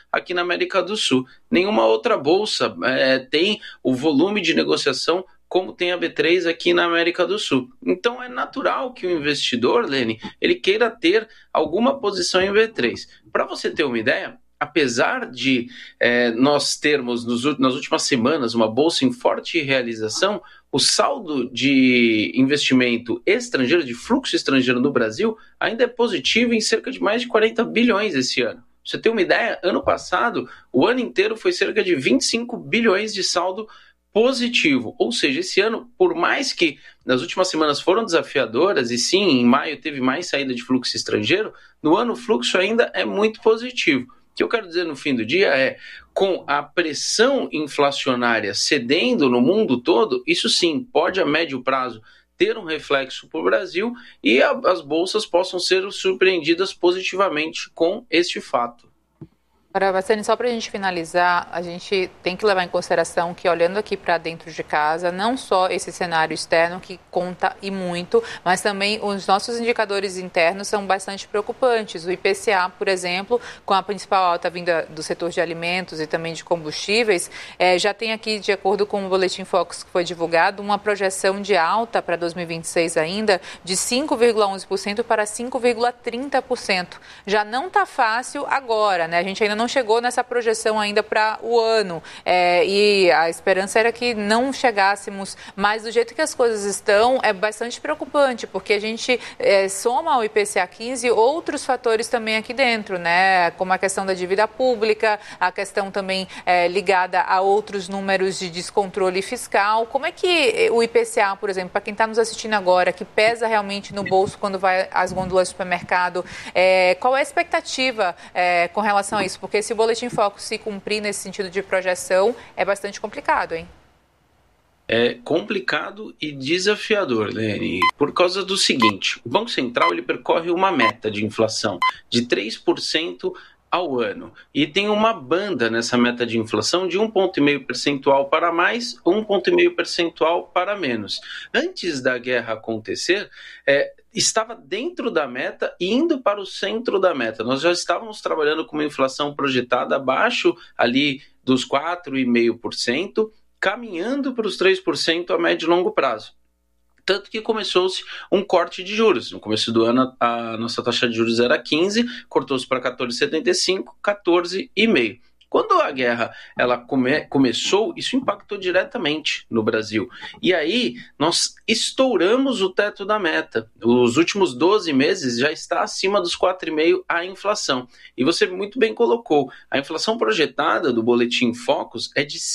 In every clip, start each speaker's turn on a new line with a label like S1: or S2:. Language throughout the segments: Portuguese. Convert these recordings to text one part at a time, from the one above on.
S1: aqui na América do Sul. Nenhuma outra bolsa tem o volume de negociação como tem a B3 aqui na América do Sul. Então é natural que o investidor, Lene, ele queira ter alguma posição em B3. Para você ter uma ideia, apesar de nós termos nas últimas semanas uma bolsa em forte realização, o saldo de investimento estrangeiro, de fluxo estrangeiro no Brasil, ainda é positivo em cerca de mais de 40 bilhões esse ano. Pra você ter uma ideia, ano passado, o ano inteiro foi cerca de 25 bilhões de saldo positivo. Ou seja, esse ano, por mais que nas últimas semanas foram desafiadoras, e sim, em maio teve mais saída de fluxo estrangeiro, no ano o fluxo ainda é muito positivo. O que eu quero dizer no fim do dia é, com a pressão inflacionária cedendo no mundo todo, isso sim pode a médio prazo ter um reflexo para o Brasil e as bolsas possam ser surpreendidas positivamente com este fato.
S2: Agora, Bassani, só para a gente finalizar, a gente tem que levar em consideração que, olhando aqui para dentro de casa, não só esse cenário externo que conta e muito, mas também os nossos indicadores internos são bastante preocupantes. O IPCA, por exemplo, com a principal alta vinda do setor de alimentos e também de combustíveis, já tem aqui, de acordo com o Boletim Focus que foi divulgado, uma projeção de alta para 2026 ainda de 5,11% para 5,30%. Já não está fácil agora, né? A gente ainda não chegou nessa projeção ainda para o ano e a esperança era que não chegássemos, mas do jeito que as coisas estão é bastante preocupante, porque a gente soma ao IPCA 15 outros fatores também aqui dentro, né? Como a questão da dívida pública, a questão também ligada a outros números de descontrole fiscal. Como é que o IPCA, por exemplo, para quem está nos assistindo agora, que pesa realmente no bolso quando vai às gôndolas do supermercado, qual é a expectativa com relação a isso? Porque se o Boletim Focus se cumprir nesse sentido de projeção, é bastante complicado, hein?
S1: É complicado e desafiador, Lene, por causa do seguinte: o Banco Central ele percorre uma meta de inflação de 3% ao ano. E tem uma banda nessa meta de inflação de 1,5 percentual para mais, 1,5 percentual para menos. Antes da guerra acontecer, estava dentro da meta e indo para o centro da meta. Nós já estávamos trabalhando com uma inflação projetada abaixo ali dos 4,5%, caminhando para os 3% a médio e longo prazo. Tanto que começou-se um corte de juros. No começo do ano, a nossa taxa de juros era 15, cortou-se para 14,75, 14,5. Quando a guerra começou, isso impactou diretamente no Brasil. E aí, nós estouramos o teto da meta. Os últimos 12 meses já está acima dos 4,5% a inflação. E você muito bem colocou, a inflação projetada do Boletim Focus é de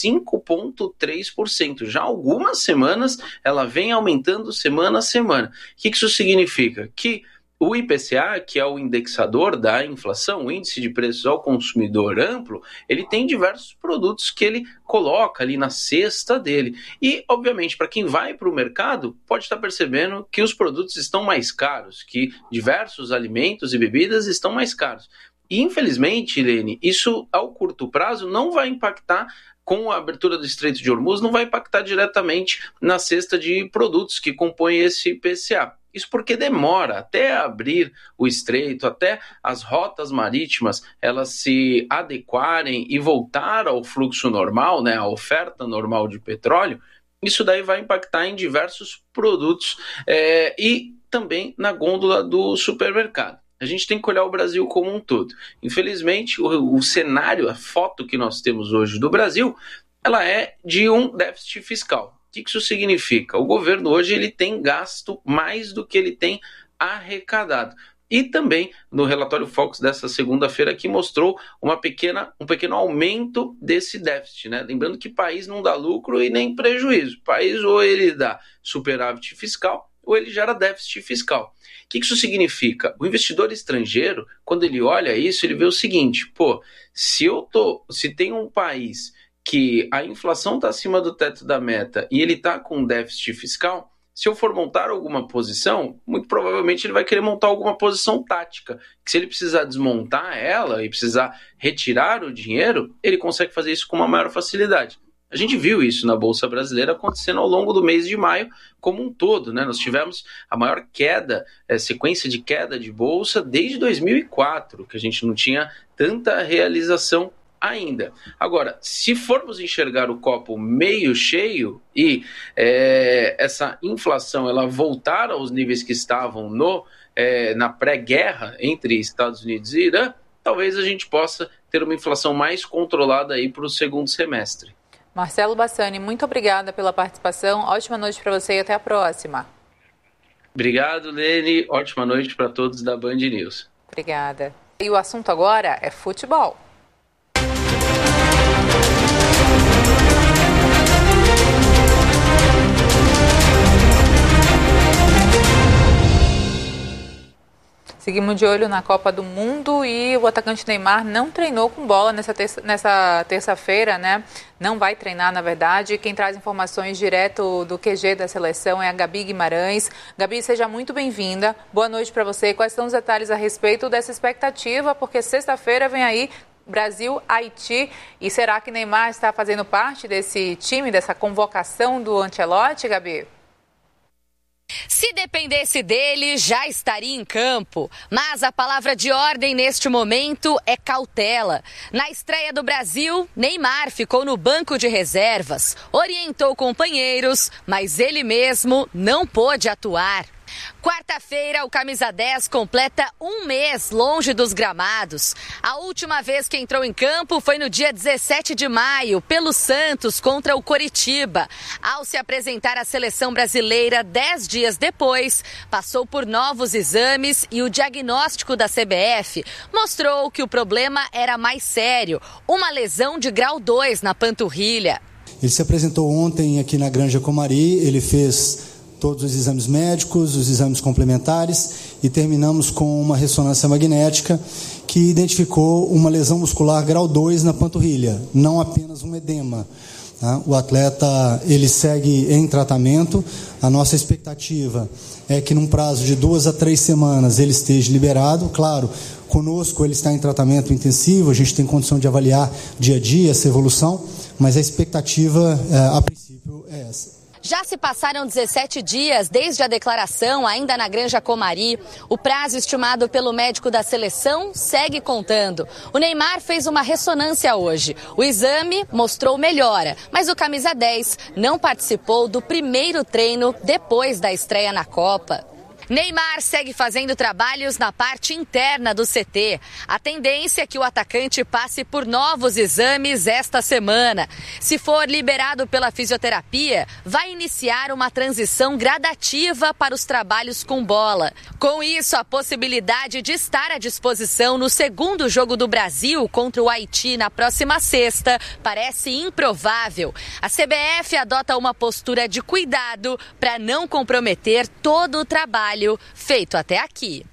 S1: 5,3%. Já há algumas semanas, ela vem aumentando semana a semana. O que isso significa? Que o IPCA, que é o indexador da inflação, o índice de preços ao consumidor amplo, ele tem diversos produtos que ele coloca ali na cesta dele. E, obviamente, para quem vai para o mercado, pode estar percebendo que os produtos estão mais caros, que diversos alimentos e bebidas estão mais caros. E, infelizmente, Irene, isso ao curto prazo não vai impactar. Com a abertura do Estreito de Hormuz, não vai impactar diretamente na cesta de produtos que compõem esse IPCA. Isso porque demora até abrir o estreito, até as rotas marítimas elas se adequarem e voltar ao fluxo normal, né, a oferta normal de petróleo. Isso daí vai impactar em diversos produtos e também na gôndola do supermercado. A gente tem que olhar o Brasil como um todo. Infelizmente, o cenário, a foto que nós temos hoje do Brasil, ela é de um déficit fiscal. O que isso significa? O governo hoje ele tem gasto mais do que ele tem arrecadado. E também no relatório Focus dessa segunda-feira aqui mostrou um pequeno aumento desse déficit, né? Lembrando que país não dá lucro e nem prejuízo. O país ou ele dá superávit fiscal ou ele gera déficit fiscal. O que isso significa? O investidor estrangeiro, quando ele olha isso, ele vê o seguinte: se tem um país que a inflação está acima do teto da meta e ele está com déficit fiscal, se eu for montar alguma posição, muito provavelmente ele vai querer montar alguma posição tática, que se ele precisar desmontar ela e precisar retirar o dinheiro, ele consegue fazer isso com uma maior facilidade. A gente viu isso na Bolsa Brasileira acontecendo ao longo do mês de maio como um todo, né? Nós tivemos a maior sequência de queda de Bolsa desde 2004, que a gente não tinha tanta realização ainda. Agora, se formos enxergar o copo meio cheio e essa inflação ela voltar aos níveis que estavam na pré-guerra entre Estados Unidos e Irã, talvez a gente possa ter uma inflação mais controlada aí para o segundo semestre.
S2: Marcelo Bassani, muito obrigada pela participação. Ótima noite para você e até a próxima.
S1: Obrigado, Lene. Ótima noite para todos da Band News.
S2: Obrigada. E o assunto agora é futebol. Seguimos de olho na Copa do Mundo e o atacante Neymar não treinou com bola nessa terça-feira, né? Não vai treinar, na verdade. Quem traz informações direto do QG da seleção é a Gabi Guimarães. Gabi, seja muito bem-vinda. Boa noite para você. Quais são os detalhes a respeito dessa expectativa? Porque sexta-feira vem aí Brasil-Haiti. E será que Neymar está fazendo parte desse time, dessa convocação do Ancelotti, Gabi?
S3: Se dependesse dele, já estaria em campo. Mas a palavra de ordem neste momento é cautela. Na estreia do Brasil, Neymar ficou no banco de reservas, orientou companheiros, mas ele mesmo não pôde atuar. Quarta-feira, o camisa 10 completa um mês longe dos gramados. A última vez que entrou em campo foi no dia 17 de maio, pelo Santos contra o Coritiba. Ao se apresentar à seleção brasileira 10 dias depois, passou por novos exames e o diagnóstico da CBF mostrou que o problema era mais sério, uma lesão de grau 2 na panturrilha.
S4: Ele se apresentou ontem aqui na Granja Comari, ele fez todos os exames médicos, os exames complementares e terminamos com uma ressonância magnética que identificou uma lesão muscular grau 2 na panturrilha, não apenas um edema. Tá? O atleta ele segue em tratamento, a nossa expectativa é que num prazo de 2 a 3 semanas ele esteja liberado, claro, conosco ele está em tratamento intensivo, a gente tem condição de avaliar dia a dia essa evolução, mas a expectativa a princípio é essa.
S3: Já se passaram 17 dias desde a declaração, ainda na Granja Comari. O prazo estimado pelo médico da seleção segue contando. O Neymar fez uma ressonância hoje. O exame mostrou melhora, mas o camisa 10 não participou do primeiro treino depois da estreia na Copa. Neymar segue fazendo trabalhos na parte interna do CT. A tendência é que o atacante passe por novos exames esta semana. Se for liberado pela fisioterapia, vai iniciar uma transição gradativa para os trabalhos com bola. Com isso, a possibilidade de estar à disposição no segundo jogo do Brasil contra o Haiti na próxima sexta parece improvável. A CBF adota uma postura de cuidado para não comprometer todo o trabalho feito até aqui.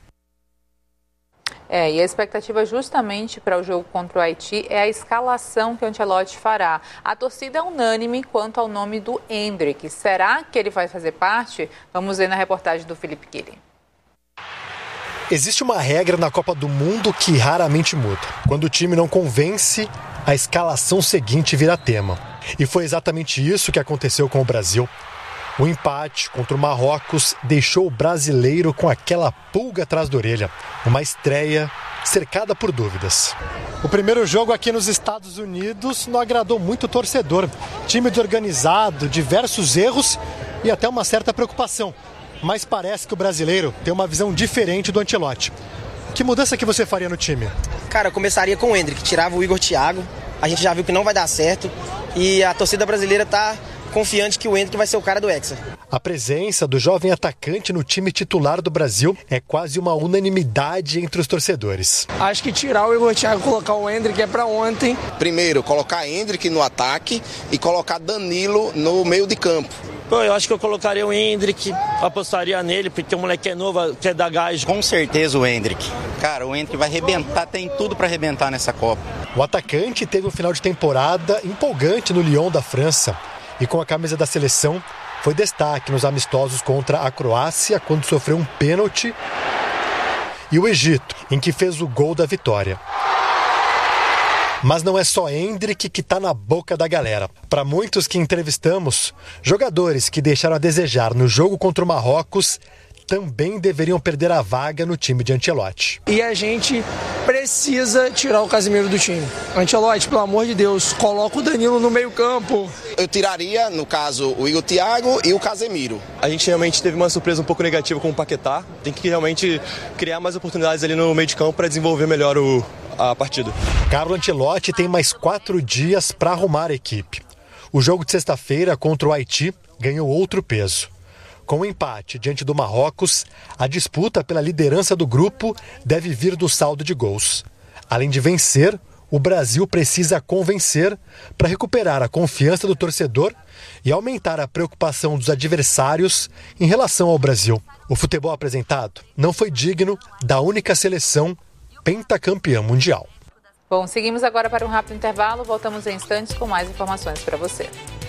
S2: E a expectativa justamente para o jogo contra o Haiti é a escalação que o Ancelotti fará. A torcida é unânime quanto ao nome do Endrick. Será que ele vai fazer parte? Vamos ver na reportagem do Felipe Killing.
S5: Existe uma regra na Copa do Mundo que raramente muda. Quando o time não convence, a escalação seguinte vira tema. E foi exatamente isso que aconteceu com o Brasil. O empate contra o Marrocos deixou o brasileiro com aquela pulga atrás da orelha. Uma estreia cercada por dúvidas. O primeiro jogo aqui nos Estados Unidos não agradou muito o torcedor. Time desorganizado, diversos erros e até uma certa preocupação. Mas parece que o brasileiro tem uma visão diferente do Ancelotti. Que mudança que você faria no time?
S6: Cara, eu começaria com o Endrick, tirava o Igor Thiago. A gente já viu que não vai dar certo. E a torcida brasileira está confiante que o Endrick vai ser o cara do Hexa.
S5: A presença do jovem atacante no time titular do Brasil é quase uma unanimidade entre os torcedores.
S7: Acho que tirar o Igor Thiago e colocar o Endrick é para ontem.
S8: Primeiro, colocar Endrick no ataque e colocar Danilo no meio de campo.
S9: Eu acho que eu colocaria o Endrick, apostaria nele, porque o moleque é novo, quer dar gás.
S10: Com certeza o Endrick. Cara, o Endrick vai arrebentar, tem tudo para arrebentar nessa Copa.
S5: O atacante teve um final de temporada empolgante no Lyon da França. E com a camisa da seleção, foi destaque nos amistosos contra a Croácia, quando sofreu um pênalti, e o Egito, em que fez o gol da vitória. Mas não é só Endrick que está na boca da galera. Para muitos que entrevistamos, jogadores que deixaram a desejar no jogo contra o Marrocos também deveriam perder a vaga no time de Ancelotti.
S7: E a gente precisa tirar o Casemiro do time. Ancelotti, pelo amor de Deus, coloca o Danilo no meio-campo.
S8: Eu tiraria, no caso, o Igor Thiago e o Casemiro.
S11: A gente realmente teve uma surpresa um pouco negativa com o Paquetá. Tem que realmente criar mais oportunidades ali no meio de campo para desenvolver melhor a partida.
S5: Carlo Ancelotti tem mais 4 dias para arrumar a equipe. O jogo de sexta-feira contra o Haiti ganhou outro peso. Com o empate diante do Marrocos, a disputa pela liderança do grupo deve vir do saldo de gols. Além de vencer, o Brasil precisa convencer para recuperar a confiança do torcedor e aumentar a preocupação dos adversários em relação ao Brasil. O futebol apresentado não foi digno da única seleção pentacampeã mundial.
S2: Bom, seguimos agora para um rápido intervalo. Voltamos em instantes com mais informações para você.